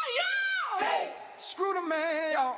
Screw the man, y'all.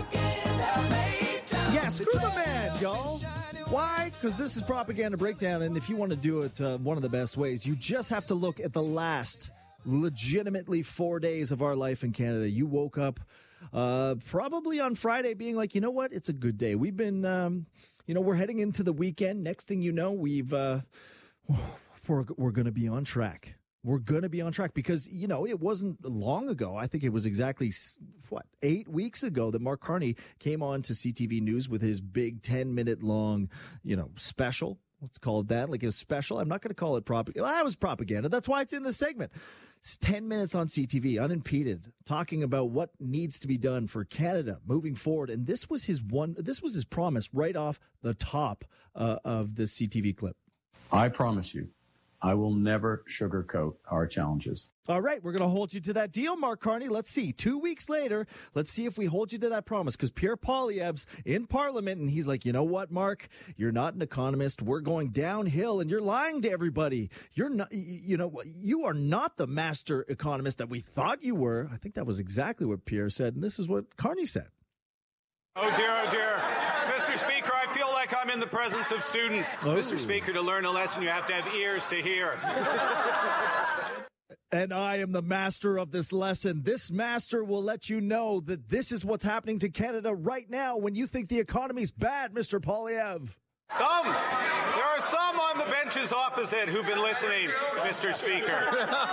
Yeah, screw the man, y'all. Why? Because this is Propaganda Breakdown, and if you want to do it one of the best ways, you just have to look at the last legitimately 4 days of our life in Canada. You woke up probably on Friday being like, you know what? It's a good day. We've been, we're heading into the weekend. Next thing you know, we're going to be on track. We're going to be on track because, it wasn't long ago. I think it was exactly, 8 weeks ago that Mark Carney came on to CTV News with his big 10-minute long, special. Let's call it that. Like a special. I'm not going to call it propaganda. That was propaganda. That's why it's in this segment. It's 10 minutes on CTV, unimpeded, talking about what needs to be done for Canada moving forward. And this was his promise right off the top of the CTV clip. I promise you, I will never sugarcoat our challenges. All right, we're going to hold you to that deal, Mark Carney. Let's see. 2 weeks later, let's see if we hold you to that promise, because Pierre Poilievre's in Parliament, and he's like, you know what, Mark? You're not an economist. We're going downhill, and you're lying to everybody. You're not, you are not the master economist that we thought you were. I think that was exactly what Pierre said, and this is what Carney said. Oh, dear, oh, dear. Mr. Speaker, I feel like I'm in the presence of students. Oh. Mr. Speaker, to learn a lesson, you have to have ears to hear. And I am the master of this lesson. This master will let you know that this is what's happening to Canada right now when you think the economy's bad, Mr. Poilievre. There are some on the benches opposite who've been listening, Mr. Speaker.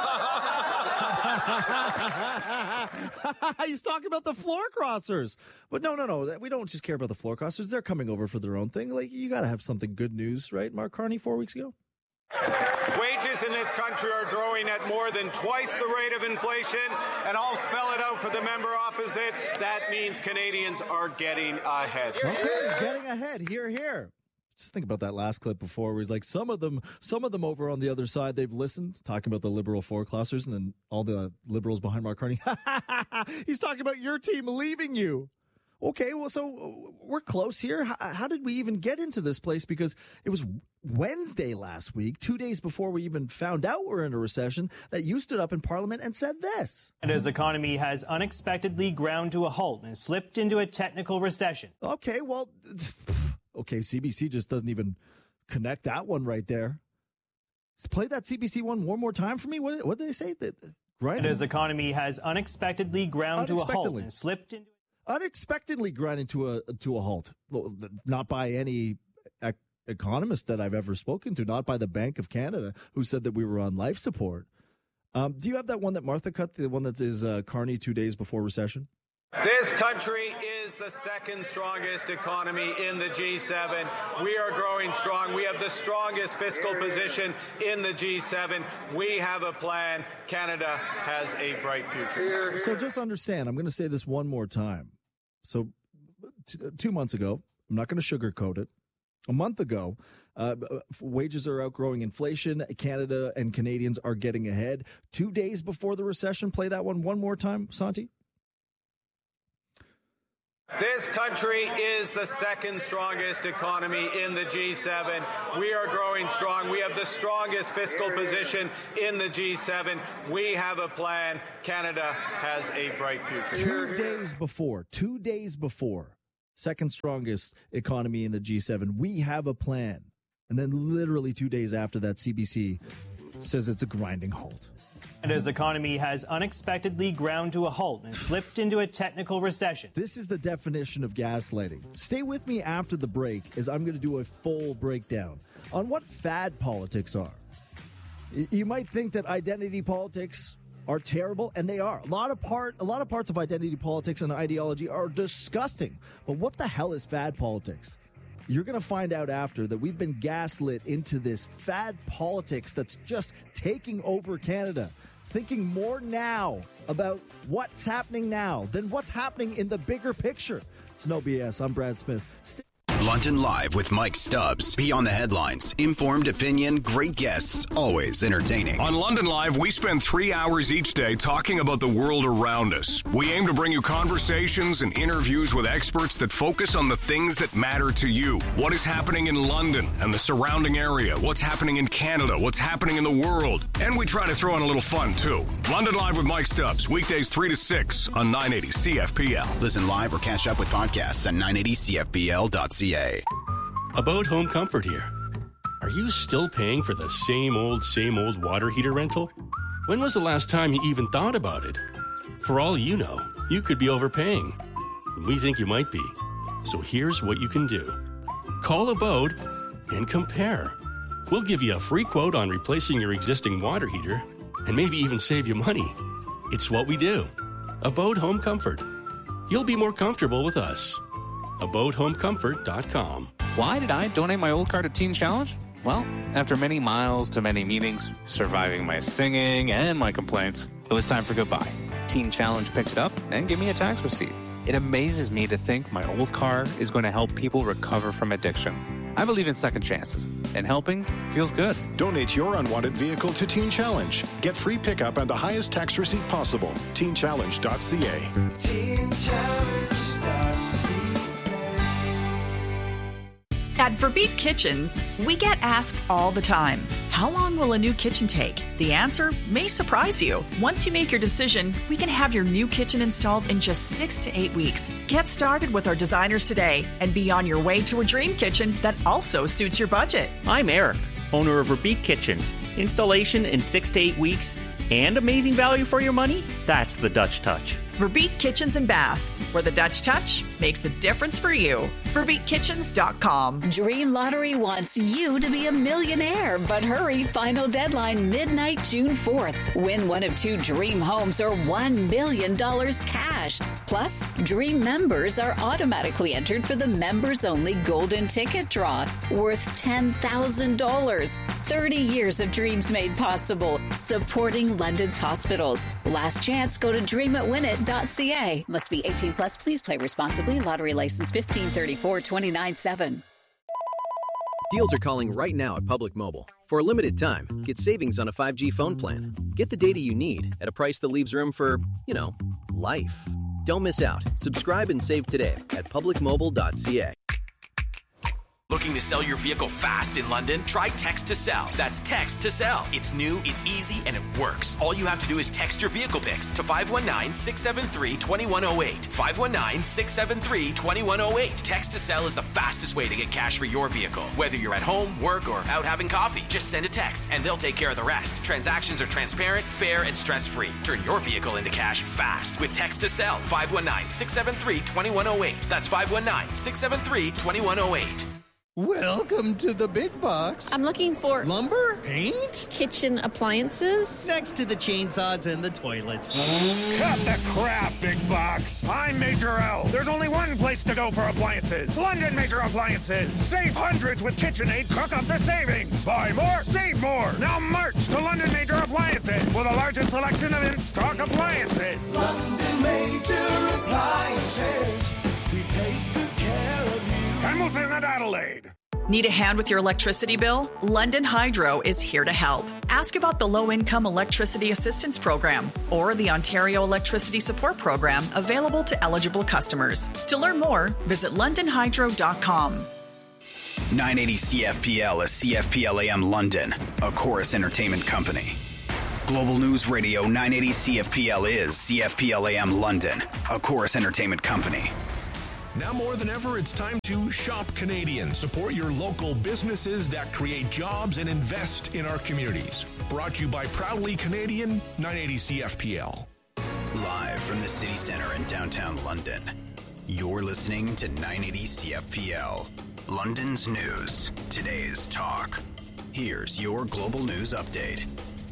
He's talking about the floor crossers. But no. We don't just care about the floor crossers. They're coming over for their own thing. Like, you got to have something good news, right, Mark Carney, 4 weeks ago? Wages in this country are growing at more than twice the rate of inflation, and I'll spell it out for the member opposite. That means Canadians are getting ahead. Okay, getting ahead. Here. Just think about that last clip before where he's like, some of them over on the other side, they've listened, talking about the liberal foreclosers, and then all the liberals behind Mark Carney. He's talking about your team leaving you. Okay, well, so we're close here. How did we even get into this place? Because it was Wednesday last week, 2 days before we even found out we're in a recession, that you stood up in Parliament and said this. Canada's economy has unexpectedly ground to a halt and slipped into a technical recession. Okay, well, CBC just doesn't even connect that one right there. Play that CBC one more time for me. What did they say? Canada's economy has unexpectedly ground to a halt and slipped into... Unexpectedly grinding to a halt. Well, not by any economist that I've ever spoken to, not by the Bank of Canada, who said that we were on life support. Do you have that one that Martha cut, the one that is Carney 2 days before recession? This country is the second strongest economy in the G7. We are growing strong. We have the strongest fiscal position in the G7. We have a plan. Canada has a bright future. So just understand, I'm going to say this one more time. So 2 months ago, I'm not going to sugarcoat it. A month ago, wages are outgrowing inflation. Canada and Canadians are getting ahead. 2 days before the recession, play that one more time, Santi. This country is the second strongest economy in the G7. We are growing strong. We have the strongest fiscal position in the G7. We have a plan. Canada has a bright future. 2 days before, second strongest economy in the G7. We have a plan. And then literally 2 days after that, CBC says it's a grinding halt. Canada's economy has unexpectedly ground to a halt and slipped into a technical recession. This is the definition of gaslighting. Stay with me after the break, as I'm going to do a full breakdown on what fad politics are. You might think that identity politics are terrible, and they are. A lot of parts of identity politics and ideology are disgusting. But what the hell is fad politics? You're going to find out after that we've been gaslit into this fad politics that's just taking over Canada. Thinking more now about what's happening now than what's happening in the bigger picture. It's no BS. I'm Brad Smith. London Live with Mike Stubbs. Beyond the headlines, informed opinion, great guests, always entertaining. On London Live, we spend 3 hours each day talking about the world around us. We aim to bring you conversations and interviews with experts that focus on the things that matter to you. What is happening in London and the surrounding area? What's happening in Canada? What's happening in the world? And we try to throw in a little fun, too. London Live with Mike Stubbs, weekdays 3 to 6 on 980 CFPL. Listen live or catch up with podcasts at 980CFPL.ca. About Home Comfort here. Are you still paying for the same old water heater rental? When was the last time you even thought about it? For all you know, you could be overpaying. We think you might be. So here's what you can do. Call Abode and compare. We'll give you a free quote on replacing your existing water heater and maybe even save you money. It's what we do. Abode Home Comfort. You'll be more comfortable with us. AbodeHomeComfort.com. Why did I donate my old car to Teen Challenge? Well, after many miles to many meetings, surviving my singing and my complaints, it was time for goodbye. Teen Challenge picked it up and gave me a tax receipt. It amazes me to think my old car is going to help people recover from addiction. I believe in second chances, and helping feels good. Donate your unwanted vehicle to Teen Challenge. Get free pickup and the highest tax receipt possible. TeenChallenge.ca. TeenChallenge.ca. At Verbeek Kitchens, we get asked all the time, how long will a new kitchen take? The answer may surprise you. Once you make your decision, we can have your new kitchen installed in just 6 to 8 weeks. Get started with our designers today and be on your way to a dream kitchen that also suits your budget. I'm Eric, owner of Verbeek Kitchens. Installation in 6 to 8 weeks and amazing value for your money? That's the Dutch touch. Verbeek Kitchens and Bath, where the Dutch touch makes the difference for you. VerbeekKitchens.com. Dream Lottery wants you to be a millionaire, but hurry, final deadline midnight June 4th. Win one of 2 dream homes or $1 million cash. Plus, Dream members are automatically entered for the members-only golden ticket draw worth $10,000. 30 years of dreams made possible, supporting London's hospitals. Last chance, go to dreamitwinit.ca. Must be 18 plus. Please play responsibly. Lottery license 1534-297. Deals are calling right now at Public Mobile. For a limited time, get savings on a 5G phone plan. Get the data you need at a price that leaves room for, life. Don't miss out. Subscribe and save today at publicmobile.ca. Looking to sell your vehicle fast in London? Try Text to Sell. That's Text to Sell. It's new, it's easy, and it works. All you have to do is text your vehicle pics to 519-673-2108. 519-673-2108. Text to Sell is the fastest way to get cash for your vehicle. Whether you're at home, work, or out having coffee, just send a text and they'll take care of the rest. Transactions are transparent, fair, and stress-free. Turn your vehicle into cash fast with Text to Sell. 519-673-2108. That's 519-673-2108. Welcome to the big box. I'm looking for lumber, paint, kitchen appliances. Next to the chainsaws and the toilets. Cut the crap, big box. I'm Major L. There's only one place to go for appliances. London Major Appliances. Save hundreds with KitchenAid. Cook up the savings. Buy more, save more. Now march to London Major Appliances for the largest selection of in-stock appliances. London Major Appliances. We take good care of you. Hamilton and Adelaide. Need a hand with your electricity bill? London Hydro is here to help. Ask about the Low-Income Electricity Assistance Program or the Ontario Electricity Support Program available to eligible customers. To learn more, visit londonhydro.com. 980 CFPL is CFPL AM London, a Chorus Entertainment company. Global News Radio 980 CFPL is CFPL AM London, a Chorus Entertainment company. Now more than ever, it's time to shop Canadian. Support your local businesses that create jobs and invest in our communities. Brought to you by Proudly Canadian, 980 CFPL. Live from the City Centre in downtown London, you're listening to 980 CFPL. London's news, today's talk. Here's your global news update.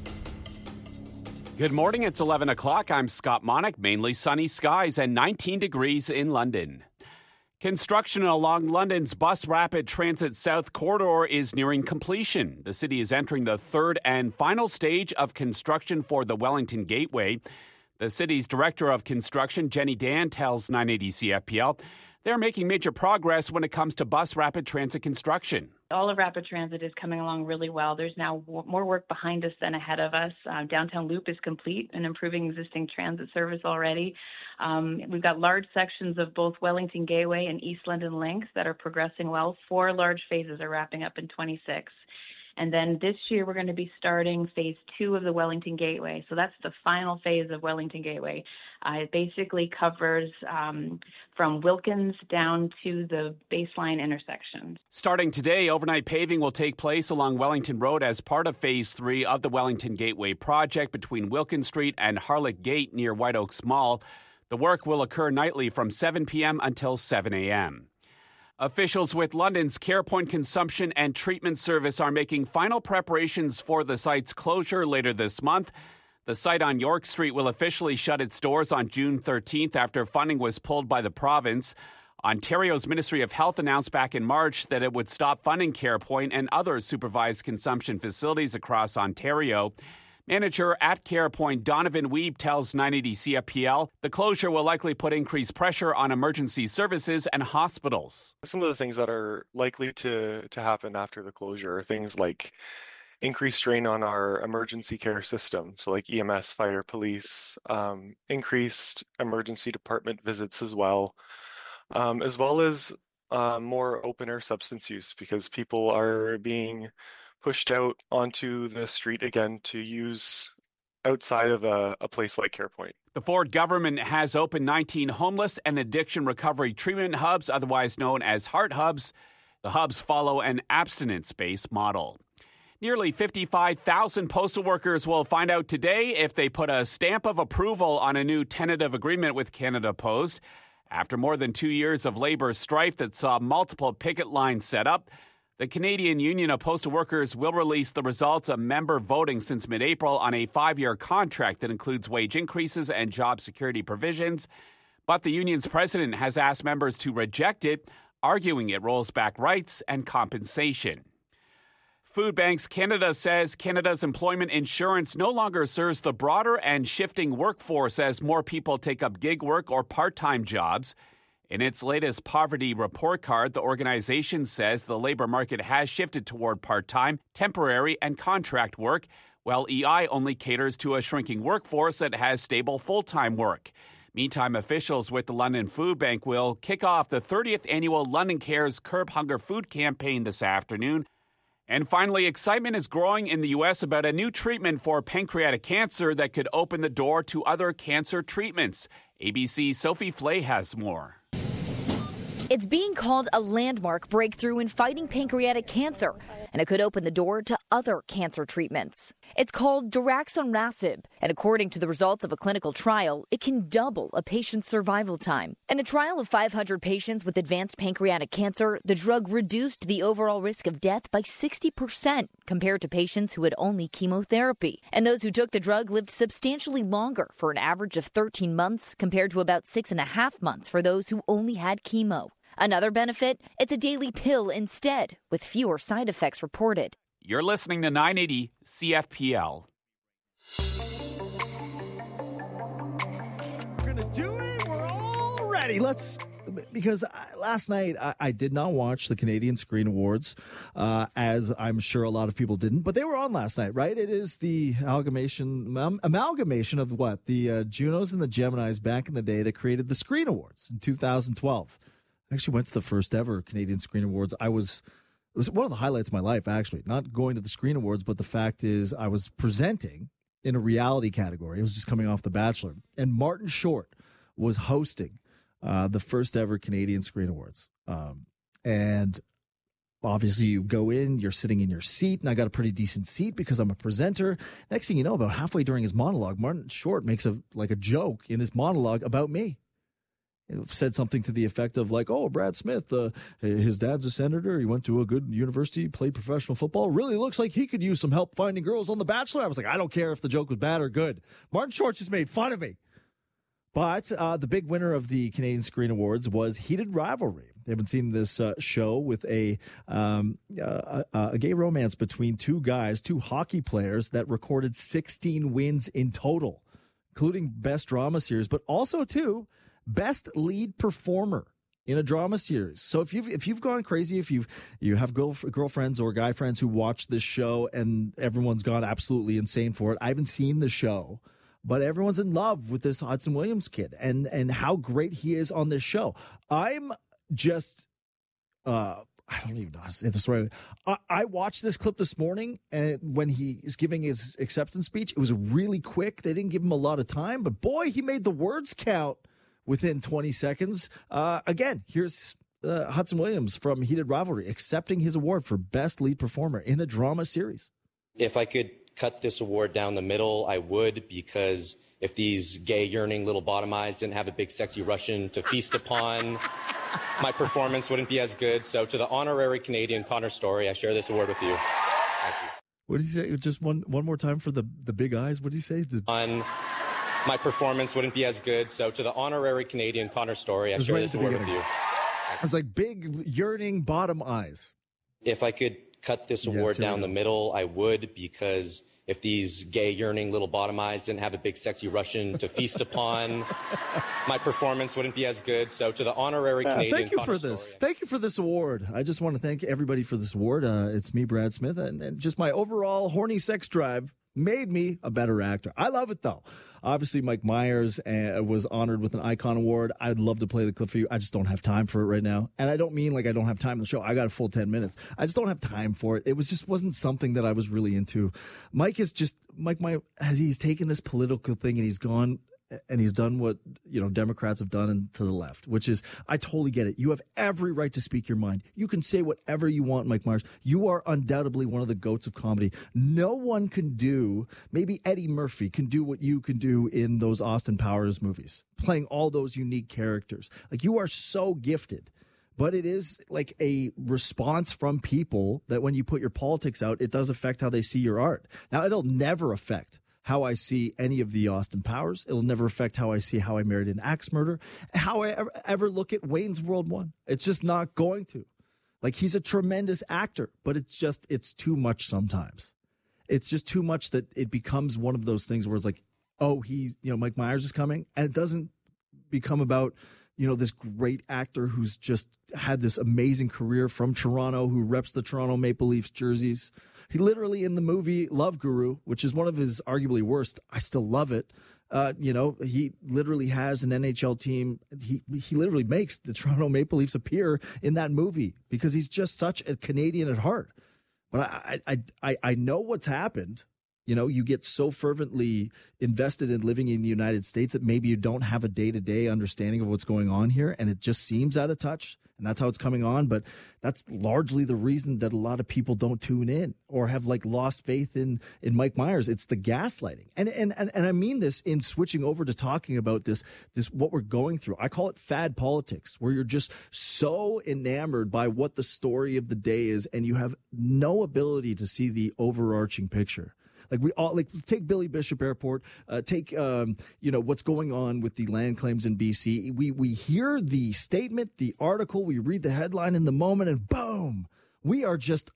Good morning, it's 11 o'clock. I'm Scott Monick. Mainly sunny skies and 19 degrees in London. Construction along London's Bus Rapid Transit South Corridor is nearing completion. The city is entering the third and final stage of construction for the Wellington Gateway. The city's Director of Construction, Jenny Dan, tells 980 CFPL They're making major progress when it comes to bus rapid transit construction. All of rapid transit is coming along really well. There's now more work behind us than ahead of us. Downtown Loop is complete and improving existing transit service already. We've got large sections of both Wellington Gateway and East London Link that are progressing well. 4 large phases are wrapping up in 26. And then this year, we're going to be starting phase 2 of the Wellington Gateway. So that's the final phase of Wellington Gateway. It basically covers from Wilkins down to the baseline intersection. Starting today, overnight paving will take place along Wellington Road as part of phase 3 of the Wellington Gateway project between Wilkins Street and Harlech Gate near White Oaks Mall. The work will occur nightly from 7 p.m. until 7 a.m. Officials with London's CarePoint Consumption and Treatment Service are making final preparations for the site's closure later this month. The site on York Street will officially shut its doors on June 13th after funding was pulled by the province. Ontario's Ministry of Health announced back in March that it would stop funding CarePoint and other supervised consumption facilities across Ontario. Manager at CarePoint Donovan Weeb tells 980 CFPL the closure will likely put increased pressure on emergency services and hospitals. Some of the things that are likely to happen after the closure are things like increased strain on our emergency care system, so like EMS, fire, police, increased emergency department visits as well as more open-air substance use because people are being pushed out onto the street again to use outside of a place like CarePoint. The Ford government has opened 19 homeless and addiction recovery treatment hubs, otherwise known as Heart Hubs. The hubs follow an abstinence-based model. Nearly 55,000 postal workers will find out today if they put a stamp of approval on a new tentative agreement with Canada Post. After more than 2 years of labor strife that saw multiple picket lines set up, the Canadian Union of Postal Workers will release the results of member voting since mid-April on a 5-year contract that includes wage increases and job security provisions. But the union's president has asked members to reject it, arguing it rolls back rights and compensation. Food Banks Canada says Canada's employment insurance no longer serves the broader and shifting workforce as more people take up gig work or part-time jobs. In its latest poverty report card, the organization says the labor market has shifted toward part-time, temporary, and contract work, while EI only caters to a shrinking workforce that has stable full-time work. Meantime, officials with the London Food Bank will kick off the 30th annual London Cares Curb Hunger Food campaign this afternoon. And finally, excitement is growing in the U.S. about a new treatment for pancreatic cancer that could open the door to other cancer treatments. ABC's Sophie Flay has more. It's being called a landmark breakthrough in fighting pancreatic cancer, and it could open the door to other cancer treatments. It's called daraxonrasib, and according to the results of a clinical trial, it can double a patient's survival time. In the trial of 500 patients with advanced pancreatic cancer, the drug reduced the overall risk of death by 60% compared to patients who had only chemotherapy. And those who took the drug lived substantially longer, for an average of 13 months compared to about 6.5 months for those who only had chemo. Another benefit, it's a daily pill instead, with fewer side effects reported. You're listening to 980 CFPL. We're going to do it. We're all ready. Because last night I did not watch the Canadian Screen Awards, as I'm sure a lot of people didn't, but they were on last night, right? It is the amalgamation of what? The Junos and the Geminis back in the day that created the Screen Awards in 2012. I actually went to the first ever Canadian Screen Awards. It was one of the highlights of my life, actually. Not going to the Screen Awards, but the fact is I was presenting in a reality category. It was just coming off The Bachelor. And Martin Short was hosting the first ever Canadian Screen Awards. And obviously you go in, you're sitting in your seat, and I got a pretty decent seat because I'm a presenter. Next thing you know, about halfway during his monologue, Martin Short makes a joke in his monologue about me. Said something to the effect of like, oh, Brad Smith, his dad's a senator. He went to a good university, played professional football. Really looks like he could use some help finding girls on The Bachelor. I was like, I don't care if the joke was bad or good. Martin Short just made fun of me. But the big winner of the Canadian Screen Awards was Heated Rivalry. They haven't seen this show with a gay romance between two guys, two hockey players that recorded 16 wins in total, including Best Drama Series, but also, too, Best Lead Performer in a drama series. So if you've gone crazy, if you have girlfriends or guy friends who watch this show and everyone's gone absolutely insane for it. I haven't seen the show, but everyone's in love with this Hudson Williams kid and how great he is on this show. I'm just I don't even know how to say this right. I watched this clip this morning, and when he is giving his acceptance speech, it was really quick. They didn't give him a lot of time, but boy, he made the words count within 20 seconds. Again, here's Hudson Williams from Heated Rivalry accepting his award for Best Lead Performer in a Drama Series. If I could cut this award down the middle, I would, because if these gay, yearning little bottom eyes didn't have a big, sexy Russian to feast upon, my performance wouldn't be as good. So to the honorary Canadian Connor Story, I share this award with you. Thank you. What did he say? Just one more time for the big eyes. What did he say? My performance wouldn't be as good. So to the honorary Canadian Connor Story, I share this award with you. It's like big, yearning bottom eyes. If I could cut this award down the middle, I would, because if these gay, yearning little bottom eyes didn't have a big, sexy Russian to feast upon, my performance wouldn't be as good. So to the honorary Canadian thank you Connor for this. Thank you for this award. I just want to thank everybody for this award. It's me, Brad Smith, and just my overall horny sex drive made me a better actor. I love it, though. Obviously, Mike Myers was honored with an Icon Award. I'd love to play the clip for you. I just don't have time for it right now. And I don't mean like I don't have time in the show. I got a full 10 minutes. I just don't have time for it. It wasn't something that I was really into. Mike he's taken this political thing and he's gone and he's done what, Democrats have done to the left, which is, I totally get it. You have every right to speak your mind. You can say whatever you want, Mike Myers. You are undoubtedly one of the goats of comedy. No one can do, maybe Eddie Murphy can do what you can do in those Austin Powers movies, playing all those unique characters. Like, you are so gifted. But it is like a response from people that when you put your politics out, it does affect how they see your art. Now, it'll never affect how I see any of the Austin Powers. It'll never affect how I see How I Married an Axe Murderer, how I ever look at Wayne's World 1. It's just not going to. Like, he's a tremendous actor, but it's too much sometimes. It's just too much that it becomes one of those things where it's like, oh, Mike Myers is coming, and it doesn't become about, this great actor who's just had this amazing career from Toronto, who reps the Toronto Maple Leafs jerseys. He literally, in the movie Love Guru, which is one of his arguably worst, I still love it. He literally has an NHL team. He literally makes the Toronto Maple Leafs appear in that movie because he's just such a Canadian at heart. But I know what's happened. You get so fervently invested in living in the United States that maybe you don't have a day-to-day understanding of what's going on here, and it just seems out of touch, and that's how it's coming on. But that's largely the reason that a lot of people don't tune in or have lost faith in Mike Myers. It's the gaslighting. And I mean this in switching over to talking about this what we're going through. I call it fad politics, where you're just so enamored by what the story of the day is, and you have no ability to see the overarching picture. Take Billy Bishop Airport, take what's going on with the land claims in BC. We hear the statement, the article, we read the headline in the moment, and boom, we are just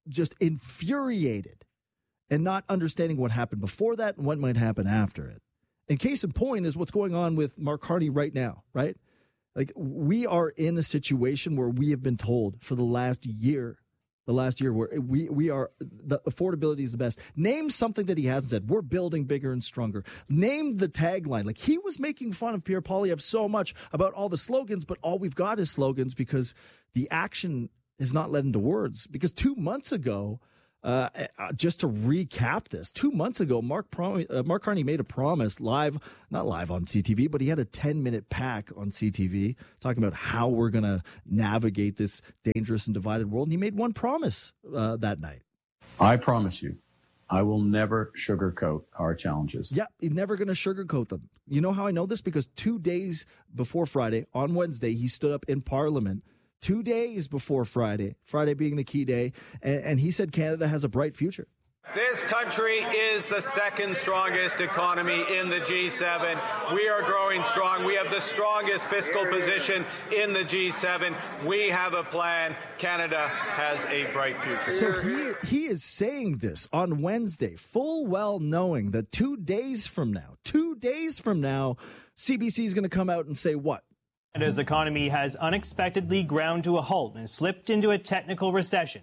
infuriated and not understanding what happened before that and what might happen after it. And case in point is what's going on with Mark Carney right now, right? Like, we are in a situation where we have been told for the last year where we are, the affordability is the best. Name something that he hasn't said. We're building bigger and stronger. Name the tagline. Like, he was making fun of Pierre Poilievre so much about all the slogans, but all we've got is slogans because the action is not led into words. Because 2 months ago, just to recap this, 2 months ago, Mark Carney made a promise not live on CTV, but he had a 10-minute pack on CTV talking about how we're going to navigate this dangerous and divided world. And he made one promise that night. I promise you, I will never sugarcoat our challenges. Yeah, he's never going to sugarcoat them. You know how I know this? Because 2 days before Friday, on Wednesday, he stood up in Parliament 2 days before Friday being the key day, and he said Canada has a bright future. This country is the second strongest economy in the G7. We are growing strong. We have the strongest fiscal position in the G7. We have a plan. Canada has a bright future. So he is saying this on Wednesday, full well knowing that 2 days from now, CBC is going to come out and say what? Canada's economy has unexpectedly ground to a halt and slipped into a technical recession.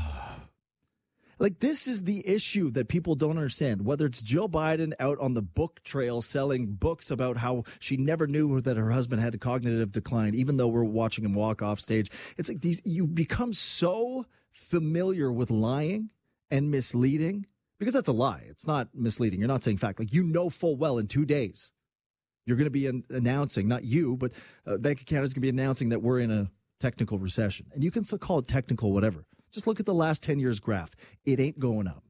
Like, this is the issue that people don't understand, whether it's Jill Biden out on the book trail selling books about how she never knew that her husband had a cognitive decline, even though we're watching him walk off stage. It's like you become so familiar with lying and misleading, because that's a lie. It's not misleading. You're not saying fact. Like, you know full well in 2 days you're going to be announcing, not you, but Bank of Canada is going to be announcing that we're in a technical recession. And you can still call it technical, whatever. Just look at the last 10 years graph. It ain't going up.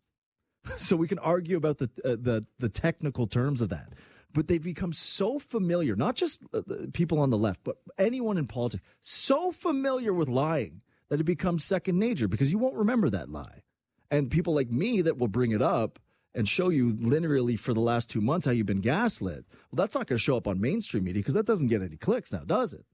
So we can argue about the technical terms of that. But they've become so familiar, not just people on the left, but anyone in politics, so familiar with lying that it becomes second nature, because you won't remember that lie. And people like me that will bring it up and show you linearly for the last 2 months how you've been gaslit. Well, that's not going to show up on mainstream media, because that doesn't get any clicks now, does it?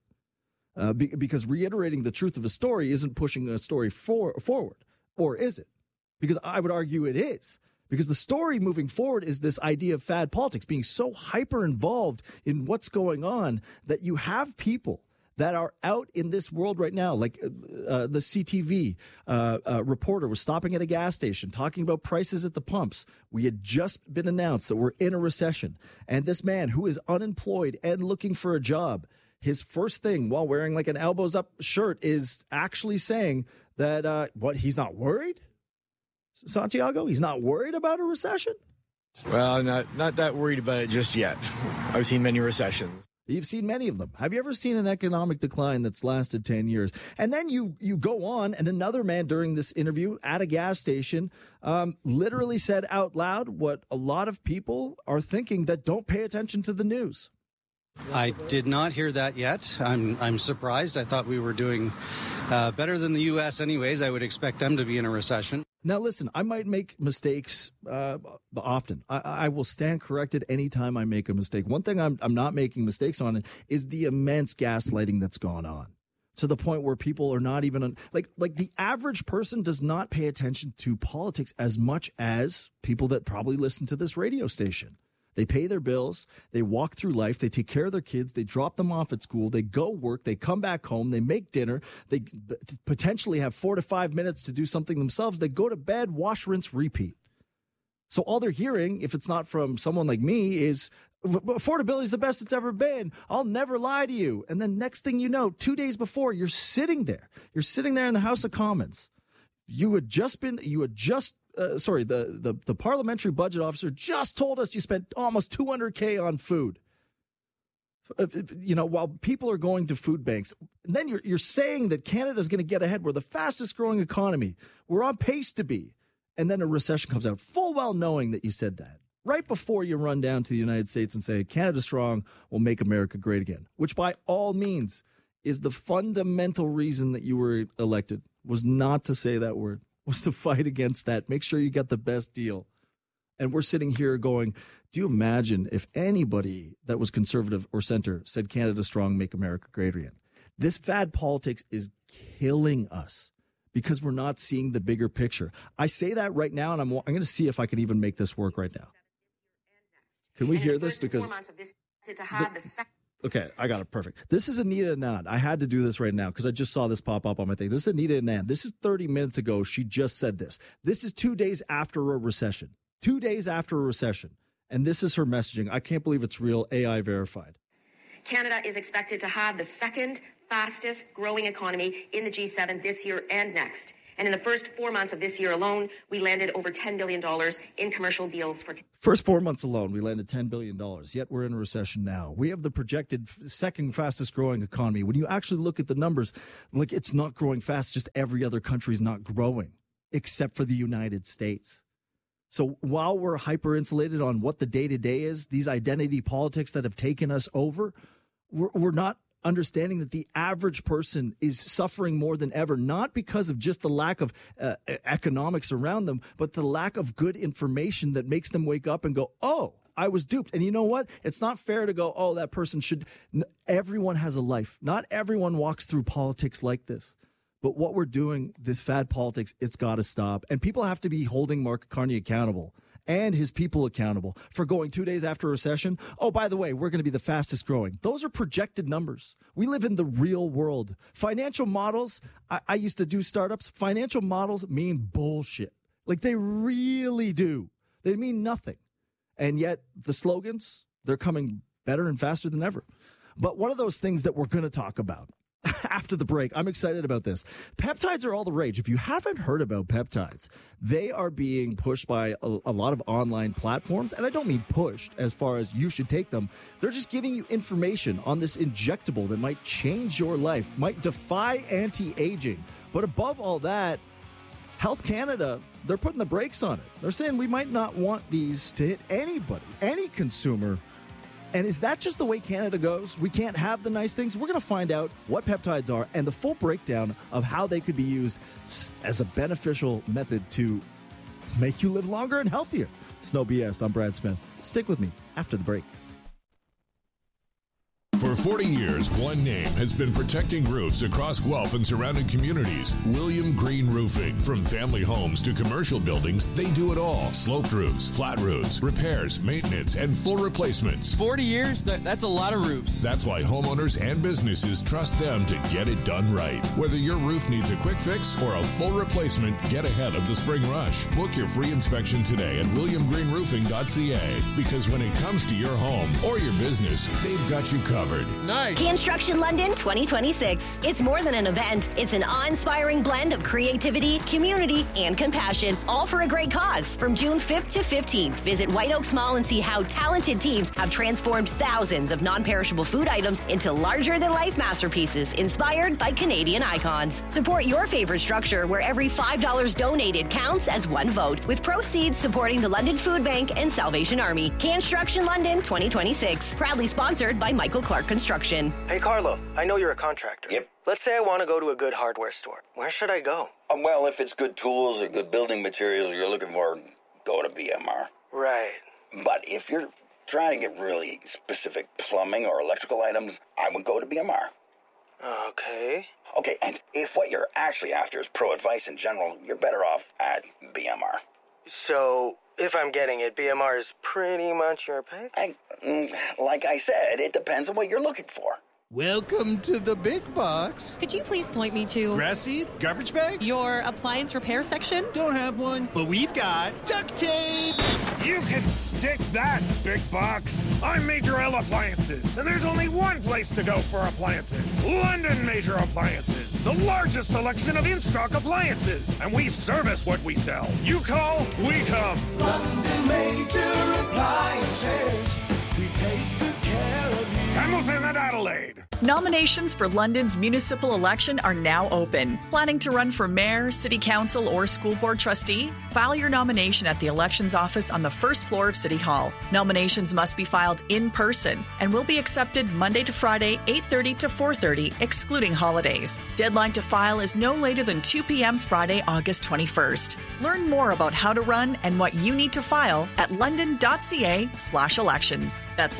Because reiterating the truth of a story isn't pushing a story forward. Or is it? Because I would argue it is. Because the story moving forward is this idea of fad politics, being so hyper involved in what's going on that you have people that are out in this world right now, like the CTV reporter was stopping at a gas station talking about prices at the pumps. We had just been announced that we're in a recession. And this man who is unemployed and looking for a job, his first thing while wearing like an elbows up shirt is actually saying that, he's not worried? Santiago, he's not worried about a recession? Well, not that worried about it just yet. I've seen many recessions. You've seen many of them. Have you ever seen an economic decline that's lasted 10 years? And then you go on, and another man during this interview at a gas station literally said out loud what a lot of people are thinking that don't pay attention to the news. I did not hear that yet. I'm surprised. I thought we were doing better than the U.S. anyways. I would expect them to be in a recession. Now, listen, I might make mistakes often. I will stand corrected anytime I make a mistake. One thing I'm not making mistakes on is the immense gaslighting that's gone on, to the point where people are not even like the average person does not pay attention to politics as much as people that probably listen to this radio station. They pay their bills, they walk through life, they take care of their kids, they drop them off at school, they go work, they come back home, they make dinner, they potentially have 4 to 5 minutes to do something themselves, they go to bed, wash, rinse, repeat. So all they're hearing, if it's not from someone like me, is affordability is the best it's ever been. I'll never lie to you. And then next thing you know, 2 days before, you're sitting there in the House of Commons. The parliamentary budget officer just told us you spent almost $200K on food. While people are going to food banks. And then you're saying that Canada's going to get ahead. We're the fastest growing economy. We're on pace to be. And then a recession comes out, full well knowing that you said that. Right before you run down to the United States and say, Canada strong will make America great again. Which by all means is the fundamental reason that you were elected, was not to say that word. Was to fight against that. Make sure you get the best deal. And we're sitting here going, do you imagine if anybody that was conservative or center said Canada strong, make America great again? This fad politics is killing us because we're not seeing the bigger picture. I say that right now, and I'm going to see if I can even make this work right now. Can we hear this? Because okay, I got it. Perfect. This is Anita Anand. I had to do this right now because I just saw this pop up on my thing. This is Anita Anand. This is 30 minutes ago. She just said this. This is 2 days after a recession. 2 days after a recession. And this is her messaging. I can't believe it's real. AI verified. Canada is expected to have the second fastest growing economy in the G7 this year and next. And in the first 4 months of this year alone, we landed over $10 billion in commercial deals for... First 4 months alone, we landed $10 billion, yet we're in a recession now. We have the projected second fastest growing economy. When you actually look at the numbers, like, it's not growing fast, just every other country is not growing, except for the United States. So while we're hyper-insulated on what the day-to-day is, these identity politics that have taken us over, we're not understanding that the average person is suffering more than ever, not because of just the lack of economics around them, but the lack of good information that makes them wake up and go, oh, I was duped. And you know what? It's not fair to go, oh, that person should. Everyone has a life. Not everyone walks through politics like this. But what we're doing, this fad politics, it's got to stop. And people have to be holding Mark Carney accountable and his people accountable for going 2 days after a recession. Oh, by the way, we're going to be the fastest growing. Those are projected numbers. We live in the real world. Financial models, I used to do startups. Financial models mean bullshit. Like, they really do. They mean nothing. And yet the slogans, they're coming better and faster than ever. But one of those things that we're going to talk about after the break, I'm excited about this. Peptides are all the rage. If you haven't heard about peptides, they are being pushed by a lot of online platforms. And I don't mean pushed as far as you should take them. They're just giving you information on this injectable that might change your life, might defy anti-aging. But above all that, Health Canada, they're putting the brakes on it. They're saying we might not want these to hit anybody, any consumer. And is that just the way Canada goes? We can't have the nice things? We're going to find out what peptides are and the full breakdown of how they could be used as a beneficial method to make you live longer and healthier. It's No BS. I'm Brad Smith. Stick with me after the break. For 40 years, one name has been protecting roofs across Guelph and surrounding communities. William Green Roofing. From family homes to commercial buildings, they do it all. Sloped roofs, flat roofs, repairs, maintenance, and full replacements. 40 years? That's a lot of roofs. That's why homeowners and businesses trust them to get it done right. Whether your roof needs a quick fix or a full replacement, get ahead of the spring rush. Book your free inspection today at williamgreenroofing.ca, because when it comes to your home or your business, they've got you covered. Nice. Construction London 2026. It's more than an event. It's an awe-inspiring blend of creativity, community, and compassion, all for a great cause. From June 5th to 15th, visit White Oaks Mall and see how talented teams have transformed thousands of non-perishable food items into larger-than-life masterpieces inspired by Canadian icons. Support your favorite structure where every $5 donated counts as one vote, with proceeds supporting the London Food Bank and Salvation Army. Construction London 2026. Proudly sponsored by Michael Clark Construction. Hey, Carlo, I know you're a contractor. Yep. Let's say I want to go to a good hardware store. Where should I go? Well, if it's good tools or good building materials you're looking for, go to BMR. Right. But if you're trying to get really specific plumbing or electrical items, I would go to BMR. Okay. Okay, and if what you're actually after is pro advice in general, you're better off at BMR. So, if I'm getting it, BMR is pretty much your pick? Like I said, it depends on what you're looking for. Welcome to the big box. Could you please point me to Grass seed? Garbage bags? your appliance repair section? Don't have one, but we've got duct tape. You can stick that, big box. I'm Major L Appliances, and there's only one place to go for appliances. London Major Appliances, the largest selection of in-stock appliances. And we service what we sell. You call, we come. London Major Appliances. We take good care of you. Hamilton and Adelaide. Nominations for London's municipal election are now open. Planning to run for mayor, city council, or school board trustee? File your nomination at the elections office on the first floor of City Hall. Nominations must be filed in person and will be accepted Monday to Friday, 8:30 to 4:30, excluding holidays. Deadline to file is no later than 2 p.m. Friday, August 21st. Learn more about how to run and what you need to file at london.ca/elections. That's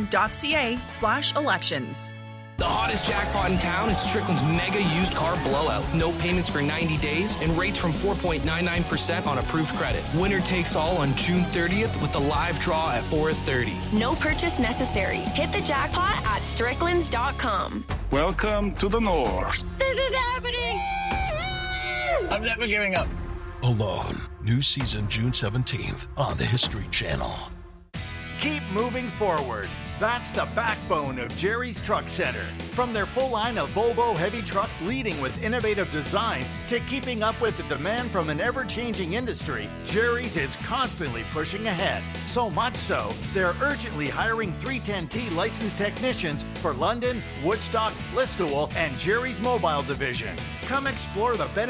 london.ca/elections. The hottest jackpot in town is Strickland's mega used car blowout. No payments for 90 days and rates from 4.99% on approved credit. Winner takes all on June 30th with a live draw at 4:30. No purchase necessary. Hit the jackpot at stricklands.com. Welcome to the North. This is happening! I'm never giving up. Alone. New season June 17th on the History Channel. Keep moving forward. That's the backbone of Jerry's Truck Center. From their full line of Volvo heavy trucks leading with innovative design to keeping up with the demand from an ever-changing industry, Jerry's is constantly pushing ahead. So much so, they're urgently hiring 310T licensed technicians for London, Woodstock, Listowel, and Jerry's Mobile Division. Come explore the benefits